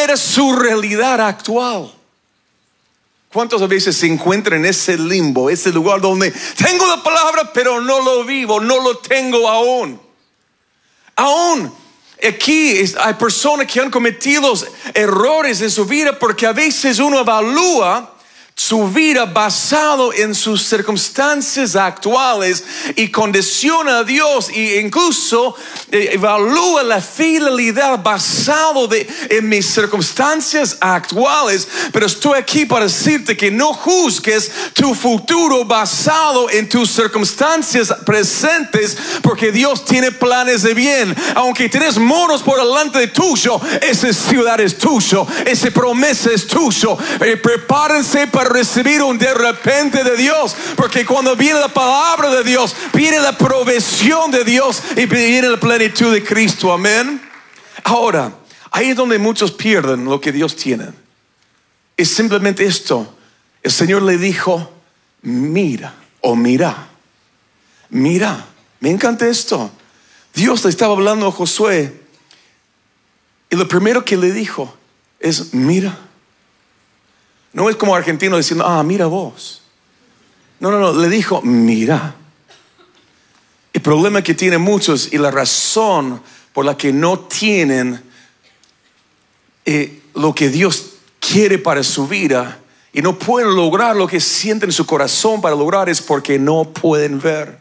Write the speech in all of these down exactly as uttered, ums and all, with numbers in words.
era su realidad actual. ¿Cuántas veces se encuentran en ese limbo, ese lugar donde tengo la palabra pero no lo vivo, no lo tengo aún? Aún aquí hay personas que han cometido errores en su vida porque a veces uno evalúa su vida basado en sus circunstancias actuales y condiciona a Dios, e incluso evalúa la fidelidad basado de, en mis circunstancias actuales. Pero estoy aquí para decirte que no juzgues tu futuro basado en tus circunstancias presentes, porque Dios tiene planes de bien. Aunque tienes moros por delante de tuyo, esa ciudad es tuyo, esa promesa es tuyo. Eh, prepárense para recibir un de repente de Dios, porque cuando viene la palabra de Dios, viene la provisión de Dios y viene la plenitud de Cristo. Amén. Ahora, ahí es donde muchos pierden lo que Dios tiene. Es simplemente esto: el Señor le dijo, mira o mira, mira. Me encanta esto. Dios le estaba hablando a Josué y lo primero que le dijo es mira. No es como argentino diciendo, ah, mira vos. No, no, no, le dijo, mira. El problema que tienen muchos y la razón por la que no tienen eh, lo que Dios quiere para su vida y no pueden lograr lo que sienten en su corazón para lograr, es porque no pueden ver.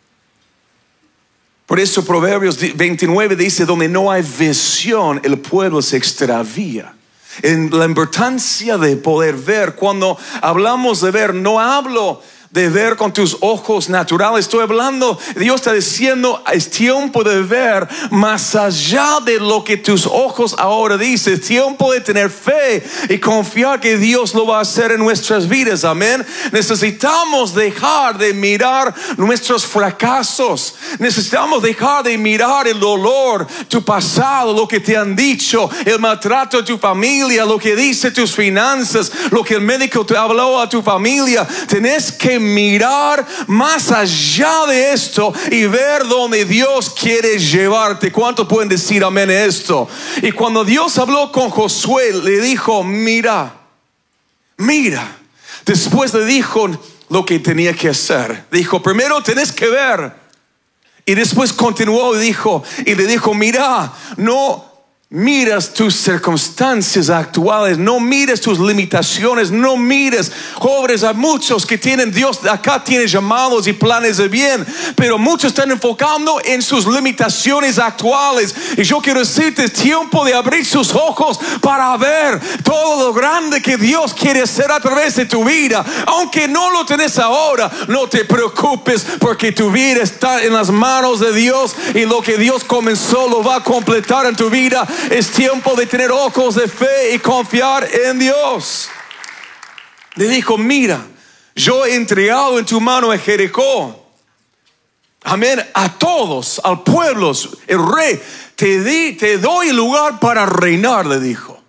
Por eso Proverbios veintinueve dice, donde no hay visión, el pueblo se extravía. En la importancia de poder ver. Cuando hablamos de ver, no hablo de ver con tus ojos naturales. Estoy hablando, Dios está diciendo, es tiempo de ver más allá de lo que tus ojos ahora dicen. Es tiempo de tener fe y confiar que Dios lo va a hacer en nuestras vidas. Amén. Necesitamos dejar de mirar nuestros fracasos. Necesitamos dejar de mirar el dolor, tu pasado, lo que te han dicho, el maltrato de tu familia, lo que dice tus finanzas, lo que el médico te habló a tu familia. Tenés que mirar más allá de esto y ver dónde Dios quiere llevarte. ¿Cuántos pueden decir amén a esto? Y cuando Dios habló con Josué, le dijo, mira, mira. Después le dijo lo que tenía que hacer. Dijo, primero tenés que ver. Y después continuó y dijo, y le dijo, mira, no miras tus circunstancias actuales, no mires tus limitaciones, no mires, jóvenes, hay muchos que tienen, Dios acá tiene llamados y planes de bien, pero muchos están enfocando en sus limitaciones actuales. Y yo quiero decirte, es tiempo de abrir sus ojos para ver todo lo grande que Dios quiere hacer a través de tu vida. Aunque no lo tenés ahora, no te preocupes, porque tu vida está en las manos de Dios, y lo que Dios comenzó lo va a completar en tu vida. Es tiempo de tener ojos de fe y confiar en Dios. Le dijo, mira, yo he entregado en tu mano a Jericó. Amén. A todos, al pueblo, el rey, te, di, te doy lugar para reinar, le dijo.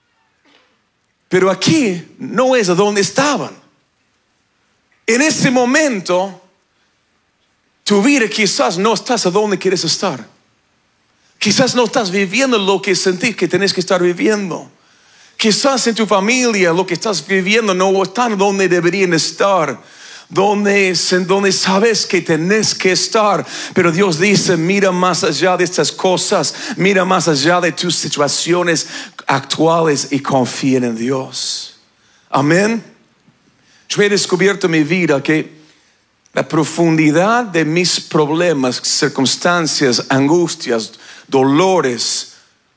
Pero aquí no es a donde estaban. En ese momento, tu vida quizás no estás a donde quieres estar. Quizás no estás viviendo lo que sentís que tenés que estar viviendo. Quizás en tu familia lo que estás viviendo no está donde deberían estar, donde, donde sabes que tenés que estar. Pero Dios dice, mira más allá de estas cosas, mira más allá de tus situaciones actuales y confía en Dios. Amén. Yo he descubierto en mi vida que la profundidad de mis problemas, circunstancias, angustias, dolores,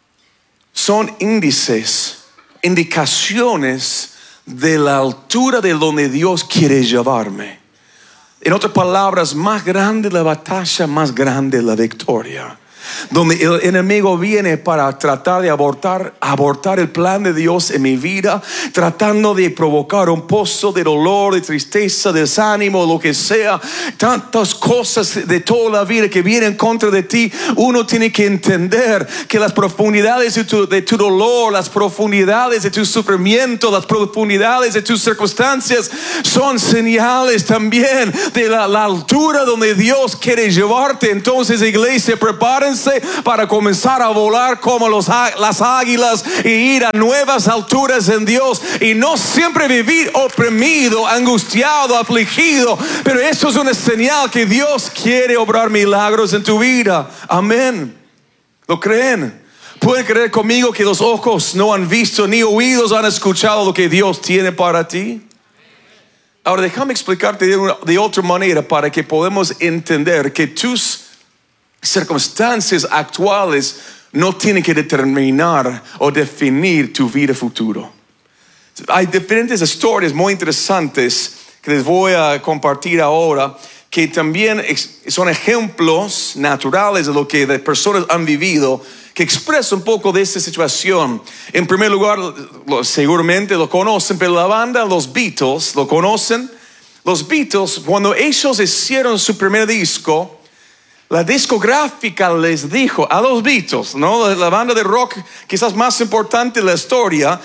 son índices, indicaciones de la altura de donde Dios quiere llevarme. En otras palabras, más grande la batalla, más grande la victoria. Donde el enemigo viene para tratar de abortar, abortar el plan de Dios en mi vida, tratando de provocar un pozo de dolor, de tristeza, de desánimo, lo que sea, tantas cosas de toda la vida que vienen contra de ti. Uno tiene que entender que las profundidades de tu, de tu dolor, las profundidades de tu sufrimiento, las profundidades de tus circunstancias son señales también de la, la altura donde Dios quiere llevarte. Entonces, iglesia, prepárense, convence para comenzar a volar como los, las águilas y ir a nuevas alturas en Dios y no siempre vivir oprimido, angustiado, afligido. Pero esto es una señal que Dios quiere obrar milagros en tu vida. Amén. ¿Lo creen? ¿Pueden creer conmigo que los ojos no han visto ni oídos han escuchado lo que Dios tiene para ti? Ahora déjame explicarte de, una, de otra manera para que podamos entender que tus circunstancias actuales no tienen que determinar o definir tu vida futuro. Hay diferentes historias muy interesantes que les voy a compartir ahora, que también son ejemplos naturales de lo que las personas han vivido, que expresa un poco de esta situación. En primer lugar, seguramente lo conocen, pero la banda Los Beatles, ¿lo conocen? Los Beatles, cuando ellos hicieron su primer disco, la discográfica les dijo a los Beatles, ¿no? La banda de rock quizás más importante de la historia,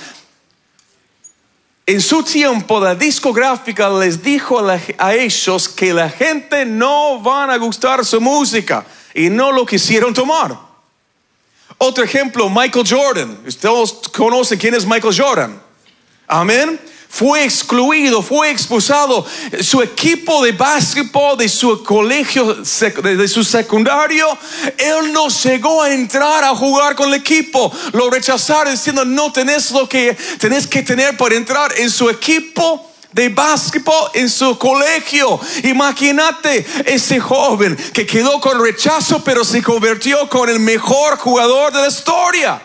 en su tiempo la discográfica les dijo a, la, a ellos que la gente no van a gustar su música y no lo quisieron tomar. Otro ejemplo, Michael Jordan. Ustedes conocen quién es Michael Jordan. Amén. Fue excluido, fue expulsado. Su equipo de básquetbol de su colegio, de su secundario, él no llegó a entrar a jugar con el equipo. Lo rechazaron diciendo: no tenés lo que tenés que tener para entrar en su equipo de básquetbol en su colegio. Imagínate ese joven que quedó con rechazo, pero se convirtió con el mejor jugador de la historia.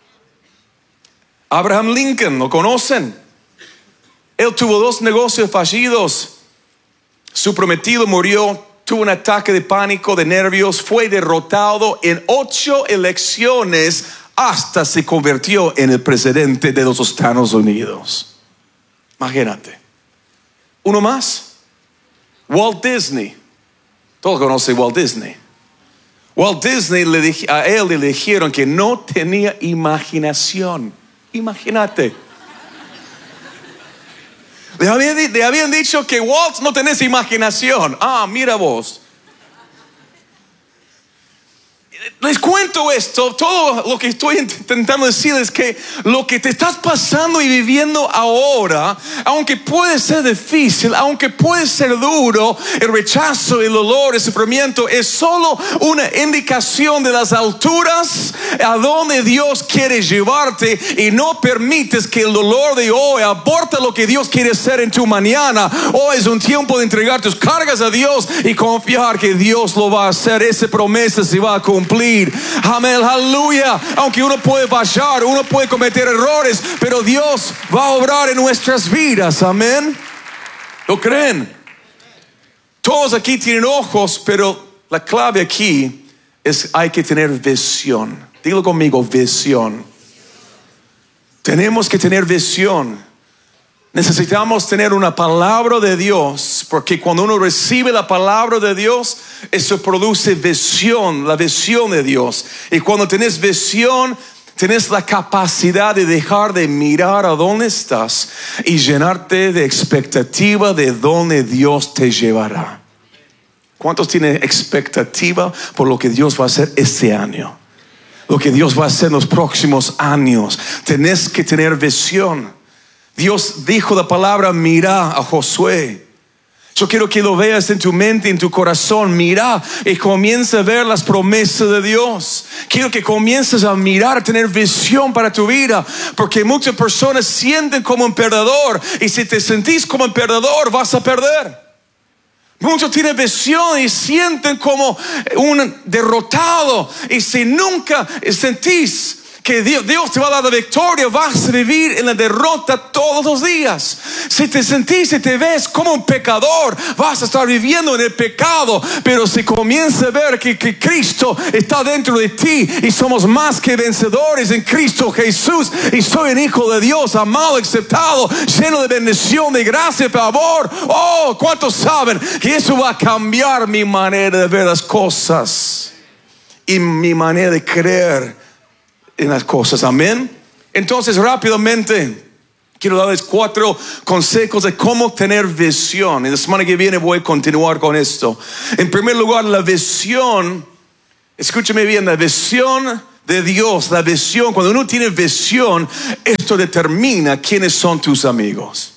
Abraham Lincoln, ¿lo conocen? Él tuvo dos negocios fallidos. Su prometido murió, tuvo un ataque de pánico, de nervios, fue derrotado en ocho elecciones hasta se convirtió en el presidente de los Estados Unidos. Imagínate. Uno más, Walt Disney. Todos conocen Walt Disney. Walt Disney, le, a él le dijeron que no tenía imaginación. Imagínate. Le habían, le habían dicho que Walt no tenés imaginación. Ah, mira vos. Les cuento esto, todo lo que estoy intentando decir es que lo que te estás pasando y viviendo ahora, aunque puede ser difícil, aunque puede ser duro, el rechazo, el dolor, el sufrimiento, es solo una indicación de las alturas a donde Dios quiere llevarte, y no permites que el dolor de hoy aborte lo que Dios quiere hacer en tu mañana. Hoy es un tiempo de entregar tus cargas a Dios y confiar que Dios lo va a hacer. Esa promesa se va a cumplir. Amén, aleluya. Aunque uno puede fallar, uno puede cometer errores, pero Dios va a obrar en nuestras vidas. Amén. ¿Lo creen? Todos aquí tienen ojos, pero la clave aquí es: hay que tener visión. Dilo conmigo, visión. Tenemos que tener visión. Necesitamos tener una palabra de Dios, porque cuando uno recibe la palabra de Dios, eso produce visión, la visión de Dios. Y cuando tenés visión, tenés la capacidad de dejar de mirar a dónde estás y llenarte de expectativa de dónde Dios te llevará. ¿Cuántos tienen expectativa por lo que Dios va a hacer este año? Lo que Dios va a hacer en los próximos años. Tenés que tener visión. Dios dijo la palabra: mira a Josué. Yo quiero que lo veas en tu mente, en tu corazón. Mira y comienza a ver las promesas de Dios. Quiero que comiences a mirar, a tener visión para tu vida, porque muchas personas sienten como un perdedor, y si te sentís como un perdedor, vas a perder. Muchos tienen visión y sienten como un derrotado, y si nunca sentís que Dios, Dios te va a dar la victoria, vas a vivir en la derrota todos los días. Si te sentís y te ves como un pecador, vas a estar viviendo en el pecado. Pero si comienzas a ver que, que Cristo está dentro de ti, y somos más que vencedores en Cristo Jesús, y soy un hijo de Dios, amado, aceptado, lleno de bendición, de gracia y favor. Oh, ¿cuántos saben que eso va a cambiar mi manera de ver las cosas y mi manera de creer en las cosas? Amén. Entonces, rápidamente quiero darles cuatro consejos de cómo tener visión. En la semana que viene voy a continuar con esto. En primer lugar, la visión Escúcheme bien, la visión de Dios, la visión, cuando uno tiene visión, esto determina quiénes son tus amigos.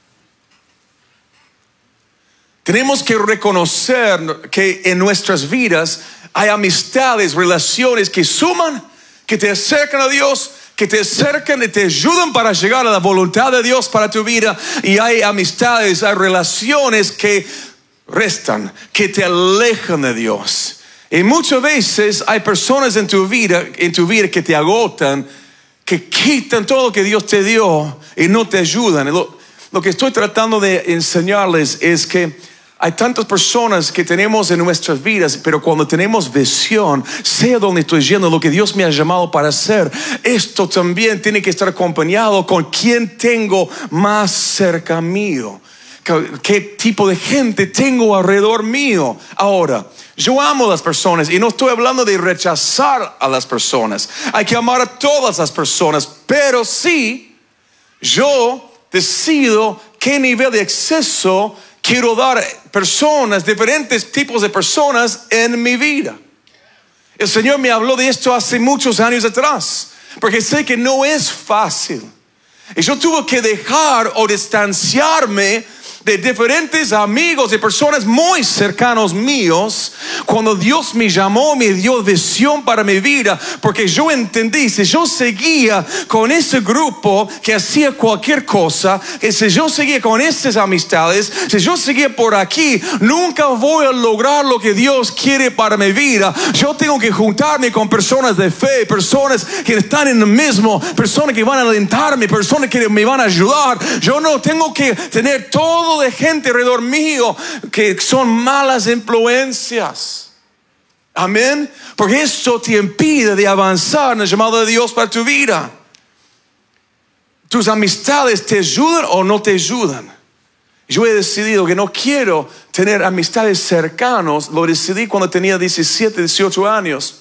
Tenemos que reconocer que en nuestras vidas hay amistades, relaciones que suman, que te acercan a Dios, que te acercan y te ayudan para llegar a la voluntad de Dios para tu vida. Y hay amistades, hay relaciones que restan, que te alejan de Dios. Y muchas veces hay personas en tu vida, en tu vida que te agotan, que quitan todo lo que Dios te dio y no te ayudan. Lo, lo que estoy tratando de enseñarles es que hay tantas personas que tenemos en nuestras vidas, pero cuando tenemos visión, sé dónde estoy yendo, lo que Dios me ha llamado para hacer, esto también tiene que estar acompañado con quién tengo más cerca mío. ¿Qué tipo de gente tengo alrededor mío? Ahora, yo amo a las personas y no estoy hablando de rechazar a las personas. Hay que amar a todas las personas, pero sí, yo decido qué nivel de acceso quiero dar personas, diferentes tipos de personas en mi vida. El Señor me habló de esto hace muchos años atrás, porque sé que no es fácil. Y yo tuve que dejar o distanciarme de diferentes amigos, de personas muy cercanos míos, cuando Dios me llamó, me dio visión para mi vida, porque yo entendí, si yo seguía con ese grupo que hacía cualquier cosa, que si yo seguía con esas amistades, si yo seguía por aquí, nunca voy a lograr lo que Dios quiere para mi vida. Yo tengo que juntarme con personas de fe, personas que están en el mismo, personas que van a alentarme, personas que me van a ayudar. Yo no tengo que tener todo de gente alrededor mío que son malas influencias. Amén. Porque esto te impide de avanzar en el llamado de Dios para tu vida. ¿Tus amistades te ayudan o no te ayudan? Yo he decidido que no quiero tener amistades cercanos. Lo decidí cuando tenía diecisiete, dieciocho años.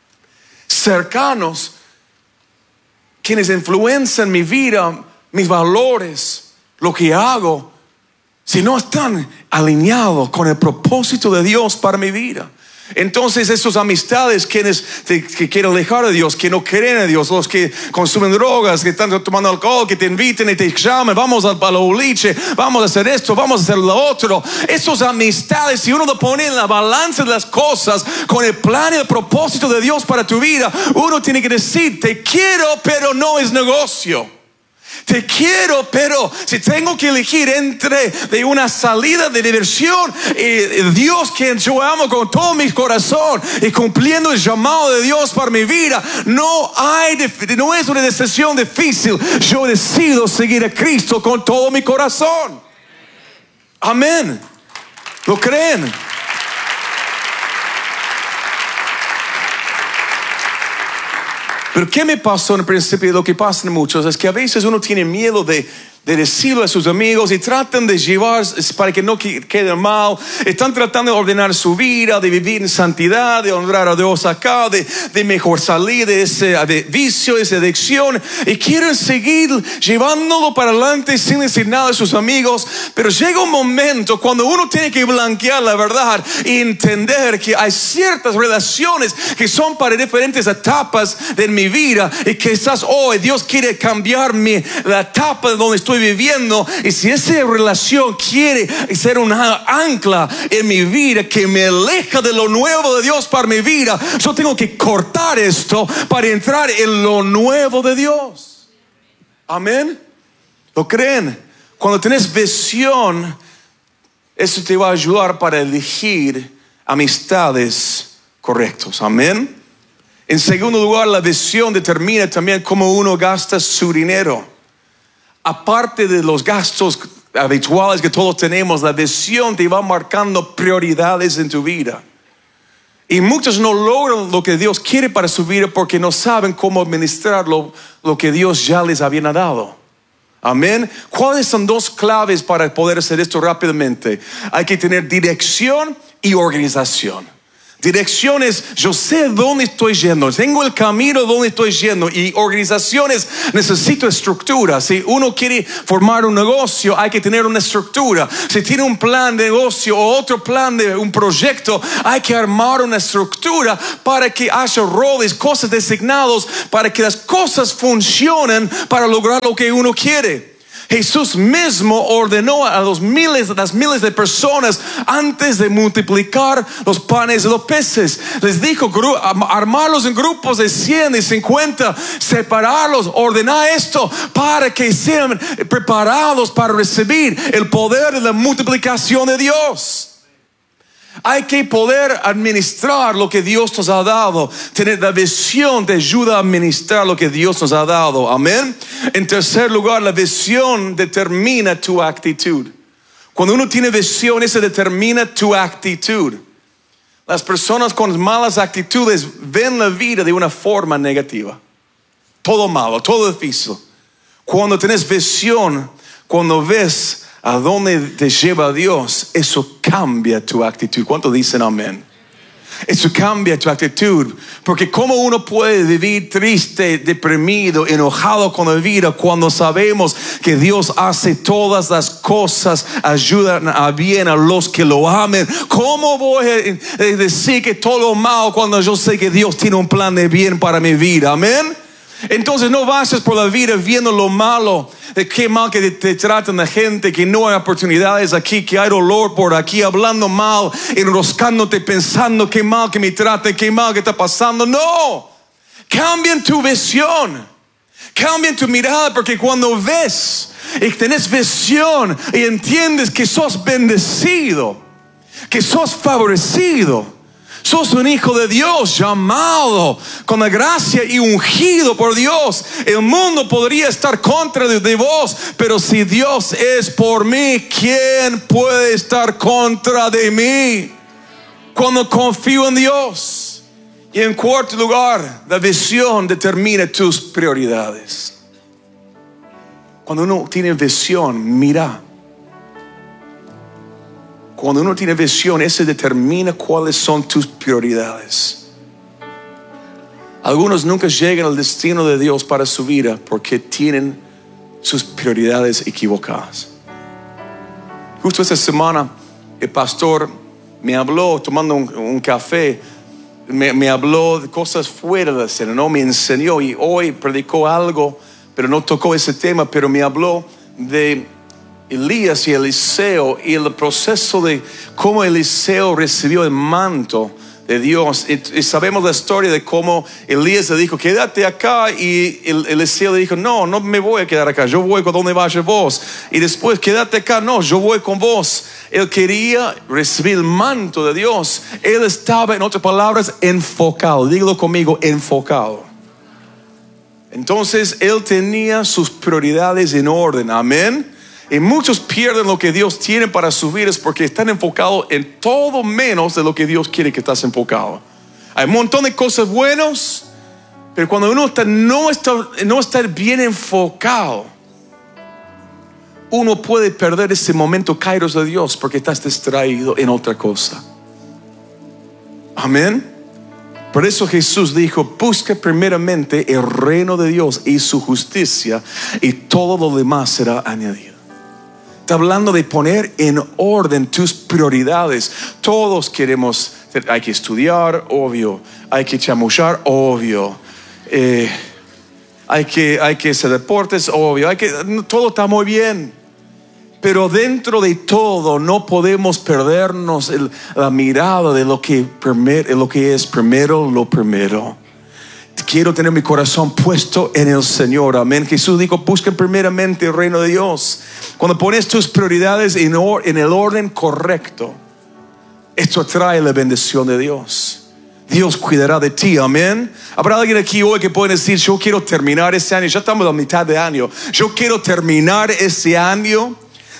Cercanos, quienes influencian mi vida, mis valores, lo que hago, si no están alineados con el propósito de Dios para mi vida. Entonces esas amistades quienes te, que quieren alejar de Dios, que no creen en Dios, los que consumen drogas, que están tomando alcohol, que te inviten y te llaman, vamos al boliche, vamos a hacer esto, vamos a hacer lo otro. Esas amistades, si uno lo pone en la balanza de las cosas con el plan y el propósito de Dios para tu vida, uno tiene que decir, te quiero pero no es negocio. Te quiero, pero si tengo que elegir entre de una salida de diversión y Dios, quien yo amo con todo mi corazón, y cumpliendo el llamado de Dios para mi vida, no hay, no es una decisión difícil. Yo decido seguir a Cristo con todo mi corazón. Amén. ¿Lo creen? Pero ¿qué me pasó en el principio? Lo que pasa en muchos es que a veces uno tiene miedo de, de decirlo a sus amigos y tratan de llevar para que no quede mal. Están tratando de ordenar su vida, de vivir en santidad, de honrar a Dios acá, de, de mejor salir de ese de vicio, de esa adicción, y quieren seguir llevándolo para adelante sin decir nada a sus amigos. Pero llega un momento cuando uno tiene que blanquear la verdad y entender que hay ciertas relaciones que son para diferentes etapas de mi vida, y que quizás hoy Dios quiere cambiarme la etapa de donde estoy viviendo, y si esa relación quiere ser una ancla en mi vida que me aleja de lo nuevo de Dios para mi vida, yo tengo que cortar esto para entrar en lo nuevo de Dios. Amén. ¿Lo creen? Cuando tienes visión, eso te va a ayudar para elegir amistades correctas. Amén. En segundo lugar, la visión determina también cómo uno gasta su dinero. Aparte de los gastos habituales que todos tenemos, la visión te va marcando prioridades en tu vida. Y muchos no logran lo que Dios quiere para su vida porque no saben cómo administrar lo, lo que Dios ya les había dado. Amén. ¿Cuáles son dos claves para poder hacer esto rápidamente? Hay que tener dirección y organización. Direcciones, yo sé dónde estoy yendo, tengo el camino donde estoy yendo. Y organizaciones, necesito estructura. Si uno quiere formar un negocio, hay que tener una estructura. Si tiene un plan de negocio o otro plan de un proyecto, hay que armar una estructura para que haya roles, cosas designados, para que las cosas funcionen para lograr lo que uno quiere. Jesús mismo ordenó a los miles, las miles de personas antes de multiplicar los panes y los peces. Les dijo armarlos en grupos de cien y cincuenta, separarlos, ordenar esto para que sean preparados para recibir el poder de la multiplicación de Dios. Hay que poder administrar lo que Dios nos ha dado. Tener la visión te ayuda a administrar lo que Dios nos ha dado. Amén. En tercer lugar, la visión determina tu actitud. Cuando uno tiene visión, eso determina tu actitud. Las personas con malas actitudes ven la vida de una forma negativa. Todo malo, todo difícil. Cuando tienes visión, cuando ves a dónde te lleva Dios, eso cambia tu actitud. ¿Cuántos dicen amén? Eso cambia tu actitud. Porque cómo uno puede vivir triste, deprimido, enojado con la vida cuando sabemos que Dios hace todas las cosas, ayudan a bien a los que lo amen. ¿Cómo voy a decir que todo mal cuando yo sé que Dios tiene un plan de bien para mi vida? Amén. Entonces no vayas por la vida viendo lo malo, de qué mal que te, te tratan la gente, que no hay oportunidades aquí, que hay dolor por aquí, hablando mal, enroscándote, pensando qué mal que me trate, qué mal que está pasando. No, cambien tu visión, cambien tu mirada, porque cuando ves y tenés visión y entiendes que sos bendecido, que sos favorecido, sos un hijo de Dios, llamado con la gracia y ungido por Dios. El mundo podría estar contra de, de vos, pero si Dios es por mí, ¿quién puede estar contra de mí? Cuando confío en Dios. Y en cuarto lugar, la visión determina tus prioridades. Cuando uno tiene visión, mira. Cuando uno tiene visión, eso determina cuáles son tus prioridades. Algunos nunca llegan al destino de Dios para su vida porque tienen sus prioridades equivocadas. Justo esta semana el pastor me habló tomando un, un café, me, me habló de cosas fuera de la escena, ¿no? Me enseñó, y hoy predicó algo, pero no tocó ese tema, pero me habló de Elías y Eliseo y el proceso de cómo Eliseo recibió el manto de Dios. Y, y sabemos la historia de cómo Elías le dijo, quédate acá, y el, Eliseo le dijo, no, no me voy a quedar acá, yo voy con donde vaya vos. Y después, quédate acá, no, yo voy con vos. Él quería recibir el manto de Dios. Él estaba, en otras palabras, enfocado. Dígalo conmigo, enfocado. Entonces él tenía sus prioridades en orden. Amén. Y muchos pierden lo que Dios tiene para su vida es porque están enfocados en todo menos de lo que Dios quiere que estás enfocado. Hay un montón de cosas buenas, pero cuando uno está, no, está, no está bien enfocado, uno puede perder ese momento kairos de Dios porque estás distraído en otra cosa. Amén. Por eso Jesús dijo, busca primeramente el reino de Dios y su justicia, y todo lo demás será añadido. Está hablando de poner en orden tus prioridades. Todos queremos, hay que estudiar, obvio. Hay que chamuchar, obvio. Eh, hay que, hay que hacer deportes, obvio. Hay que, todo está muy bien. Pero dentro de todo no podemos perdernos el, la mirada de lo que, primer, lo que es primero lo primero. Quiero tener mi corazón puesto en el Señor. Amén. Jesús dijo, busquen primeramente el reino de Dios. Cuando pones tus prioridades en, or, en el orden correcto, esto atrae la bendición de Dios. Dios cuidará de ti. Amén. Habrá alguien aquí hoy que puede decir, yo quiero terminar este año. Ya estamos a la mitad de año. Yo quiero terminar este año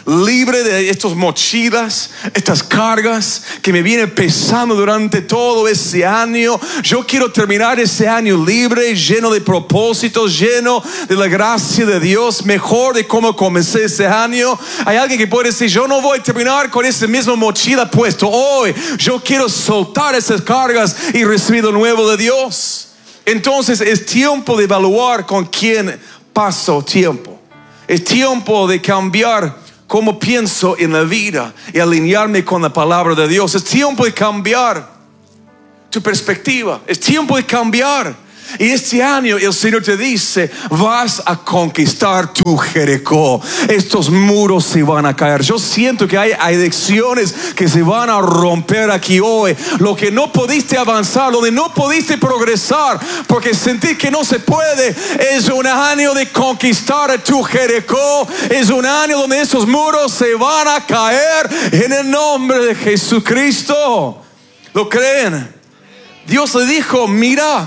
libre de estas mochilas, estas cargas que me vienen pesando durante todo ese año. Yo quiero terminar ese año libre, lleno de propósitos, lleno de la gracia de Dios, mejor de cómo comencé ese año. Hay alguien que puede decir, yo no voy a terminar con esa misma mochila puesto. Hoy yo quiero soltar esas cargas y recibir lo nuevo de Dios. Entonces es tiempo de evaluar con quién paso tiempo. Es tiempo de cambiar cómo pienso en la vida y alinearme con la palabra de Dios. Es tiempo de cambiar tu perspectiva. Es tiempo de cambiar. Y este año el Señor te dice, vas a conquistar tu Jericó. Estos muros se van a caer. Yo siento que hay adicciones que se van a romper aquí hoy. Lo que no pudiste avanzar, donde no pudiste progresar, porque sentí que no se puede, es un año de conquistar a tu Jericó. Es un año donde esos muros se van a caer en el nombre de Jesucristo. ¿Lo creen? Dios le dijo, mira.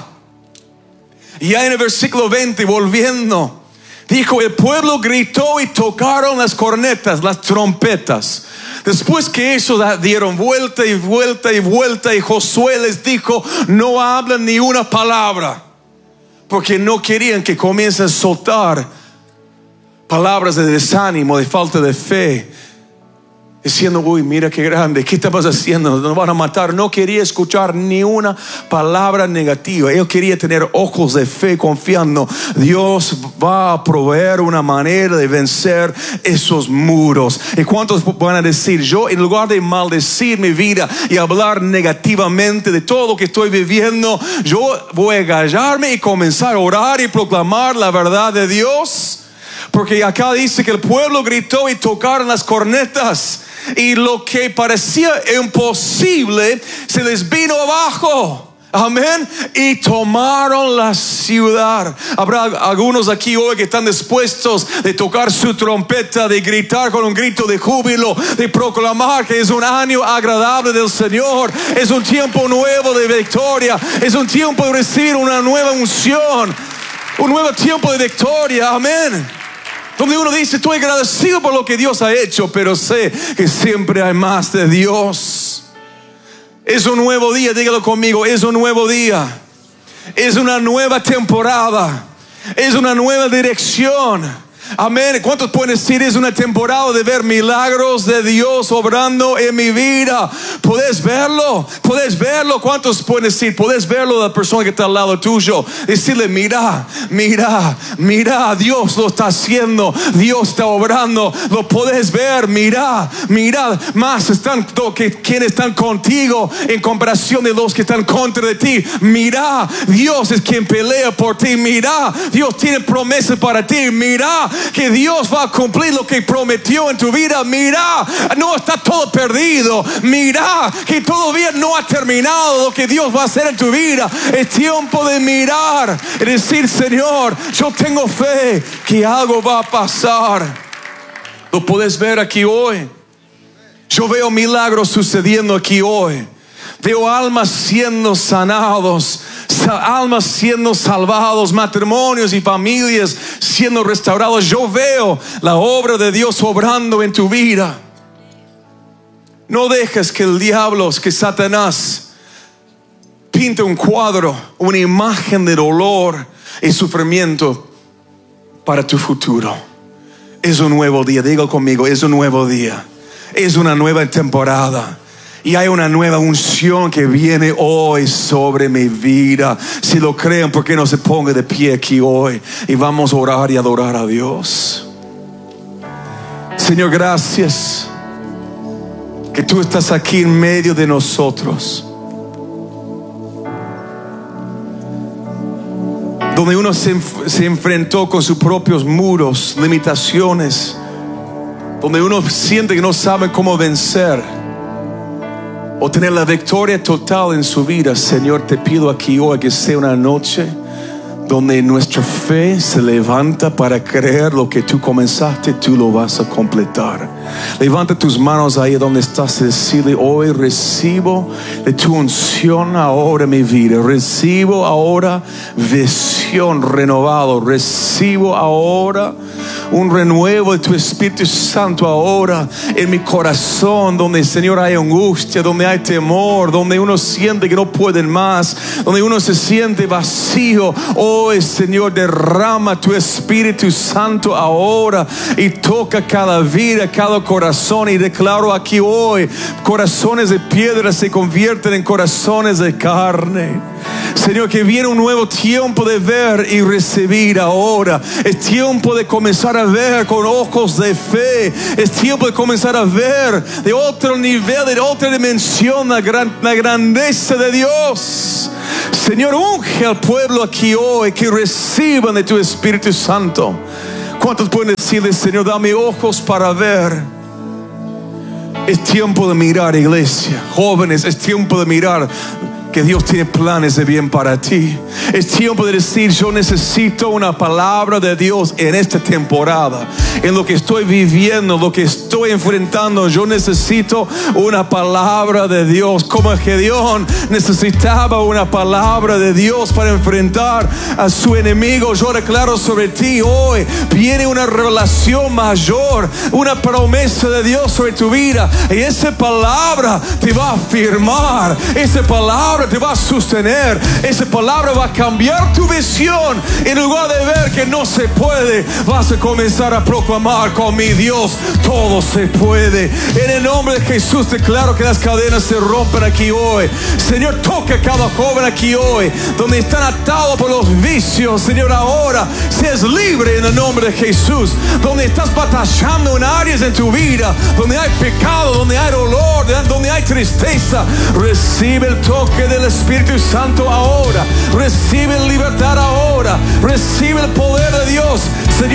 Y ya en el versículo veinte, volviendo, dijo, el pueblo gritó y tocaron las cornetas, las trompetas. Después que ellos dieron vuelta y vuelta y vuelta, y Josué les dijo, no hablan ni una palabra, porque no querían que comiencen a soltar palabras de desánimo, de falta de fe, diciendo, uy, mira qué grande, ¿qué estabas haciendo? Nos van a matar. No quería escuchar ni una palabra negativa. Él quería tener ojos de fe, confiando, Dios va a proveer una manera de vencer esos muros. ¿Y cuántos van a decir, yo en lugar de maldecir mi vida y hablar negativamente de todo lo que estoy viviendo, yo voy a callarme y comenzar a orar y proclamar la verdad de Dios? Porque acá dice que el pueblo gritó y tocaron las cornetas, y lo que parecía imposible se les vino abajo. Amén. Y tomaron la ciudad. Habrá algunos aquí hoy que están dispuestos de tocar su trompeta, de gritar con un grito de júbilo, de proclamar que es un año agradable del Señor. Es un tiempo nuevo de victoria. Es un tiempo de recibir una nueva unción, un nuevo tiempo de victoria. Amén. Donde uno dice, estoy agradecido por lo que Dios ha hecho, pero sé que siempre hay más de Dios. Es un nuevo día, dígalo conmigo, es un nuevo día. Es una nueva temporada. Es una nueva dirección. Amén. ¿Cuántos pueden decir, es una temporada de ver milagros de Dios obrando en mi vida? ¿Puedes verlo? ¿Puedes verlo? ¿Cuántos pueden decir, puedes verlo de la persona que está al lado tuyo? Decirle, mira, mira, mira, Dios lo está haciendo, Dios está obrando, lo puedes ver, mira, mira, más están que quienes están contigo en comparación de los que están contra de ti. Mira, Dios es quien pelea por ti. Mira, Dios tiene promesas para ti. Mira, que Dios va a cumplir lo que prometió en tu vida. Mira, no está todo perdido. Mira, que todavía no ha terminado lo que Dios va a hacer en tu vida. Es tiempo de mirar y decir, Señor, yo tengo fe que algo va a pasar. Lo puedes ver aquí hoy. Yo veo milagros sucediendo aquí hoy. Veo almas siendo sanados, almas siendo salvados, matrimonios y familias siendo restaurados. Yo veo la obra de Dios obrando en tu vida. No dejes que el diablo, que Satanás pinte un cuadro, una imagen de dolor y sufrimiento para tu futuro. Es un nuevo día, diga conmigo, es un nuevo día. Es una nueva temporada. Y hay una nueva unción que viene hoy sobre mi vida. Si lo creen, ¿por qué no se ponga de pie aquí hoy? Y vamos a orar y adorar a Dios. Señor, gracias que tú estás aquí en medio de nosotros. Donde uno se, se enfrentó con sus propios muros, limitaciones. Donde uno siente que no sabe cómo vencer o tener la victoria total en su vida. Señor, te pido aquí hoy que sea una noche donde nuestra fe se levanta para creer lo que tú comenzaste, tú lo vas a completar. Levanta tus manos ahí donde estás y decirle, hoy recibo de tu unción ahora en mi vida. Recibo ahora visión renovado. Recibo ahora un renuevo de tu Espíritu Santo ahora en mi corazón, donde, Señor, hay angustia, donde hay temor, donde uno siente que no pueden más, donde uno se siente vacío. Hoy, Señor, derrama tu Espíritu Santo ahora y toca cada vida, cada corazón, y declaro aquí hoy, corazones de piedra se convierten en corazones de carne. Señor, que viene un nuevo tiempo de ver y recibir ahora. Es tiempo de comenzar a ver con ojos de fe. Es tiempo de comenzar a ver de otro nivel, de otra dimensión, la, gran, la grandeza de Dios. Señor, unge al pueblo aquí hoy, que reciban de tu Espíritu Santo. ¿Cuántos pueden decirle, Señor, dame ojos para ver? Es tiempo de mirar, iglesia. Jóvenes, es tiempo de mirar que Dios tiene planes de bien para ti. Es tiempo de decir, yo necesito una palabra de Dios en esta temporada. En lo que estoy viviendo, lo que estoy enfrentando, yo necesito una palabra de Dios. Como Gedeón necesitaba una palabra de Dios para enfrentar a su enemigo, yo declaro sobre ti hoy, viene una revelación mayor, una promesa de Dios sobre tu vida. Y esa palabra te va a afirmar, esa palabra te va a sostener, esa palabra va a cambiar tu visión. En lugar de ver que no se puede, vas a comenzar a proclamar, con mi Dios todo se puede. En el nombre de Jesús declaro que las cadenas se rompen aquí hoy. Señor, toca a cada joven aquí hoy, donde están atados por los vicios. Señor, ahora seas libre en el nombre de Jesús. Donde estás batallando en áreas en tu vida, donde hay pecado, donde hay dolor, donde hay tristeza, recibe el toque del Espíritu Santo ahora. Recibe libertad ahora. Recibe el poder de Dios. Señor,